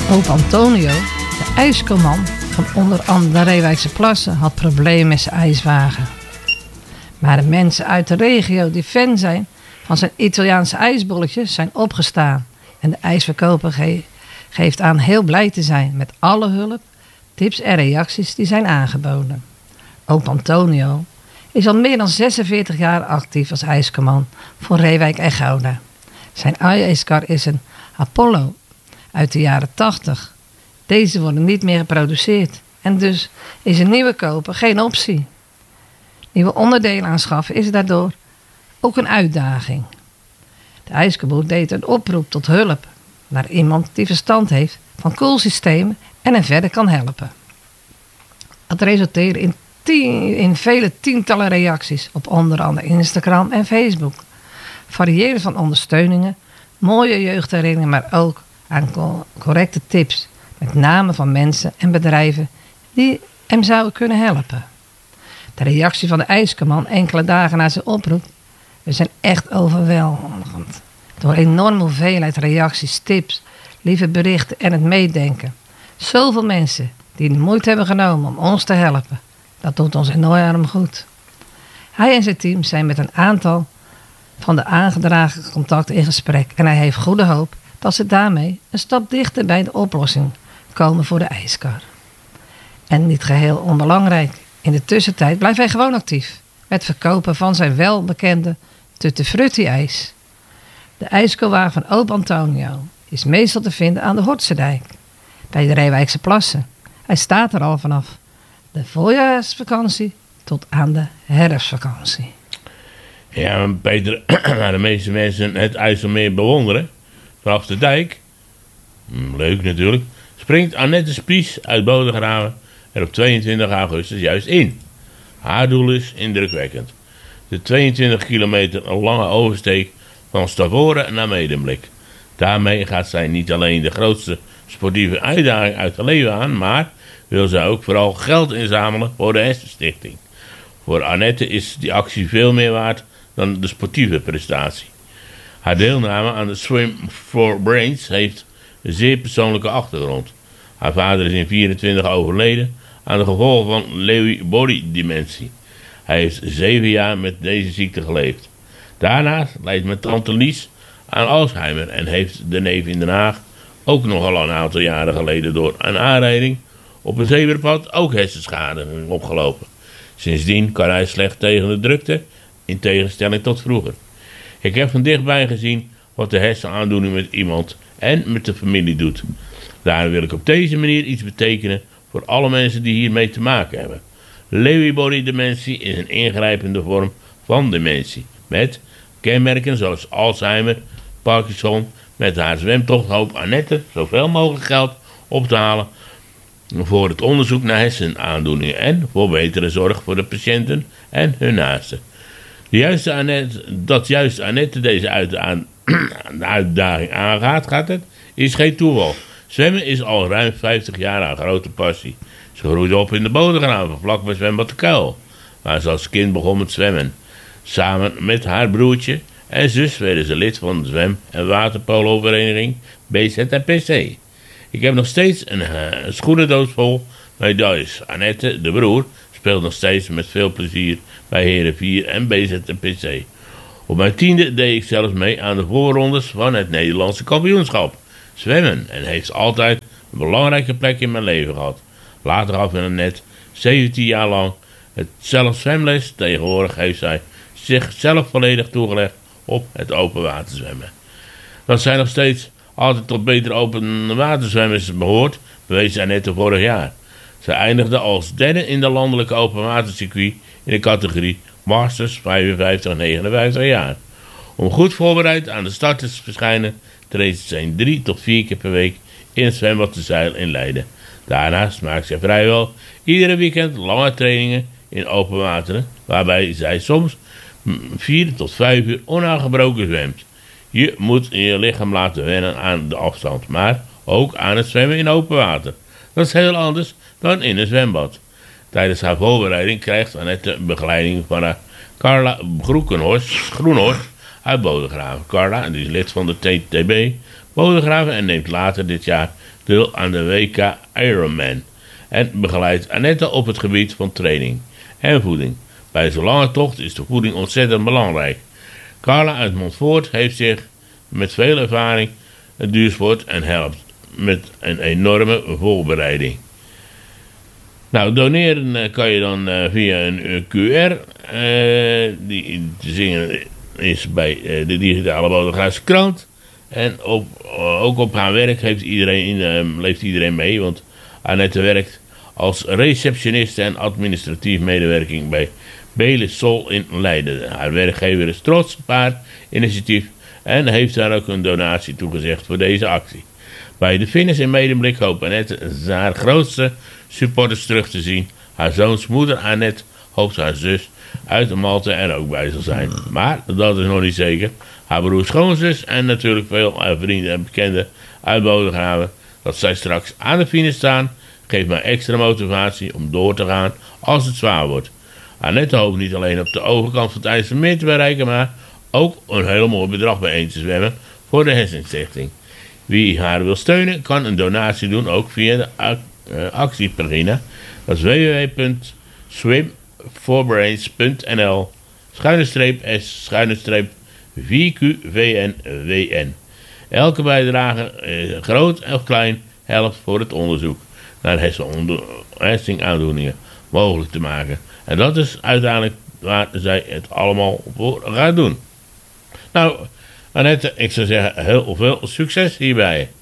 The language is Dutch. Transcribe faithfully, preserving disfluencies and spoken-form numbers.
Opa Antonio, de ijskoman van onder andere de Reewijkse Plassen, had problemen met zijn ijswagen. Maar de mensen uit de regio die fan zijn van zijn Italiaanse ijsbolletjes zijn opgestaan. En de ijsverkoper ge- geeft aan heel blij te zijn met alle hulp, tips en reacties die zijn aangeboden. Opa Antonio is al meer dan zesenveertig jaar actief als ijskoman voor Reewijk en Gouda. Zijn ijskar is een Apollo uit de jaren tachtig. Deze worden niet meer geproduceerd en dus is een nieuwe kopen geen optie. Nieuwe onderdelen aanschaffen is daardoor ook een uitdaging. De ijskoboer deed een oproep tot hulp naar iemand die verstand heeft van koelsystemen en hen verder kan helpen. Dat resulteerde in, tien, in vele tientallen reacties op onder andere Instagram en Facebook. Variëren van ondersteuningen, mooie jeugdherinneringen, maar ook aan co- correcte tips met namen van mensen en bedrijven die hem zouden kunnen helpen. De reactie van de ijskoman enkele dagen na zijn oproep, we zijn echt overweldigend. Door een enorme hoeveelheid reacties, tips, lieve berichten en het meedenken. Zoveel mensen die de moeite hebben genomen om ons te helpen. Dat doet ons enorm goed. Hij en zijn team zijn met een aantal van de aangedragen contacten in gesprek. En hij heeft goede hoop dat ze daarmee een stap dichter bij de oplossing komen voor de ijskar. En niet geheel onbelangrijk, in de tussentijd blijft hij gewoon actief. Met verkopen van zijn welbekende Tutti Frutti ijs. De ijskowaar van Opa Antonio is meestal te vinden aan de Hortzedijk, bij de Reewijkse Plassen. Hij staat er al vanaf de voorjaarsvakantie tot aan de herfstvakantie. Ja, Peter, waar de meeste mensen het IJsselmeer bewonderen, vanaf de dijk, leuk natuurlijk, springt Annette Spies uit Bodegraven er op tweeëntwintig augustus juist in. Haar doel is indrukwekkend. De tweeëntwintig kilometer lange oversteek van Stavoren naar Medemblik. Daarmee gaat zij niet alleen de grootste sportieve uitdaging uit haar leven aan, maar wil zij ook vooral geld inzamelen voor de Hessenstichting. Voor Annette is die actie veel meer waard dan de sportieve prestatie. Haar deelname aan de Swim for Brains heeft een zeer persoonlijke achtergrond. Haar vader is in vierentwintig overleden aan de gevolgen van Lewy body dementie. Hij heeft zeven jaar met deze ziekte geleefd. Daarnaast lijdt mijn tante Lies aan Alzheimer en heeft de neef in Den Haag ook nogal een aantal jaren geleden door een aanrijding op een zebrapad ook hersenschade opgelopen. Sindsdien kan hij slecht tegen de drukte, in tegenstelling tot vroeger. Ik heb van dichtbij gezien wat de hersenaandoening met iemand en met de familie doet. Daarom wil ik op deze manier iets betekenen voor alle mensen die hiermee te maken hebben. Lewy body dementie is een ingrijpende vorm van dementie, met kenmerken zoals Alzheimer, Parkinson. Met haar zwemtocht hoopt Annette zoveel mogelijk geld op te halen voor het onderzoek naar hersenaandoeningen en voor betere zorg voor de patiënten en hun naasten. De juiste Annette, dat juist Annette deze uit, aan, de uitdaging aangaat, gaat het, is geen toeval. Zwemmen is al ruim vijftig jaar haar grote passie. Ze groeide op in de Bodegraven, vlakbij zwembad De Kuil, waar ze als kind begon met zwemmen. Samen met haar broertje en zus werden ze lid van de zwem- en waterpolo-vereniging B Z P C. Ik heb nog steeds een, uh, een schoenendoos vol medailles. Annette, de broer, speelt nog steeds met veel plezier bij Heren vier en B Z P C. Op mijn tiende deed ik zelfs mee aan de voorrondes van het Nederlandse kampioenschap zwemmen en heeft altijd een belangrijke plek in mijn leven gehad. Later gaf Annette zeventien jaar lang het zelf zwemles. Tegenwoordig heeft zij zichzelf volledig toegelegd op het open water zwemmen. Dat zij nog steeds altijd tot beter open waterzwemmers behoort, bewees Annette vorig jaar. Zij eindigde als derde in de landelijke open watercircuit in de categorie Masters vijfenvijftig negenenvijftig jaar. Om goed voorbereid aan de start te verschijnen, treedt zij drie tot vier keer per week in het zwembad De Zeil in Leiden. Daarnaast maakt zij vrijwel iedere weekend lange trainingen in open wateren, waarbij zij soms vier tot vijf uur onaangebroken zwemt. Je moet je lichaam laten wennen aan de afstand, maar ook aan het zwemmen in open water. Dat is heel anders dan in een zwembad. Tijdens haar voorbereiding krijgt Annette begeleiding van haar Carla Groenhorst, Groenhorst uit Bodegraven. Carla, die is lid van de T T B, Bodegraven en neemt later dit jaar deel aan de W K Ironman. En begeleidt Annette op het gebied van training en voeding. Bij zo'n lange tocht is de voeding ontzettend belangrijk. Carla uit Montfort heeft zich met veel ervaring het duursport en helpt met een enorme voorbereiding. Nou, doneren kan je dan uh, via een uh, Q R. Uh, die te zingen is bij uh, de digitale Bodegraafse krant. En op, uh, ook op haar werk heeft iedereen, uh, leeft iedereen mee. Want Annette werkt als receptioniste en administratief medewerking bij Belis Sol in Leiden. Haar werkgever is trots op haar initiatief en heeft haar ook een donatie toegezegd voor deze actie. Bij de finish in Medemblik hoopt Annette haar grootste supporters terug te zien. Haar zoons moeder Annette hoopt haar zus uit Malta er ook bij zal zijn. Maar dat is nog niet zeker. Haar broer, schoonzus en natuurlijk veel vrienden en bekenden uit Bodegraven, dat zij straks aan de finish staan, geeft mij extra motivatie om door te gaan als het zwaar wordt. Annette hoopt niet alleen op de overkant van het IJsselmeer te bereiken, maar ook een heel mooi bedrag bijeen te zwemmen voor de Hessenstichting. Wie haar wil steunen, kan een donatie doen, ook via de actiepagina. Dat is w w w punt swim for brains punt n l schuine streep s schuine streep v q v n w n. Elke bijdrage, eh, groot of klein, helpt voor het onderzoek naar hersenaandoeningen mogelijk te maken. En dat is uiteindelijk waar zij het allemaal voor gaat doen. Nou, Annette, ik zou zeggen heel veel succes hierbij.